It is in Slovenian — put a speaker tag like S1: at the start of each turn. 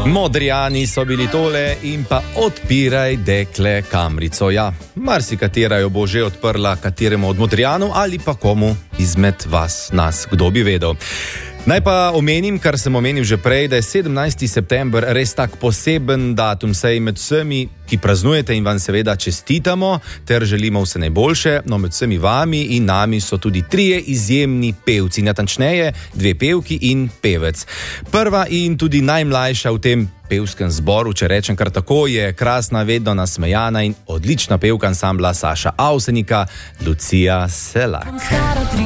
S1: Modrijani so bili tole in pa odpiraj dekle kamrico. Ja, marsikatera jo bo že odprla kateremu od Modrijanov ali pa komu izmed vas, nas, kdo bi vedel. Naj pa omenim, kar sem omenil že prej, da je 17. september res tak poseben datum, saj med vsemi, ki praznujete in vam seveda čestitamo, ter želimo vse najboljše, no med vsemi vami in nami so tudi 3 izjemni pevci, natančneje 2 pevki in pevec. Prva in tudi najmlajša v tem pevskem zboru, če rečem kar tako, je krasna, vedno nasmejana in odlična pevka ansambla Saša Avsenika, Lucija Selak.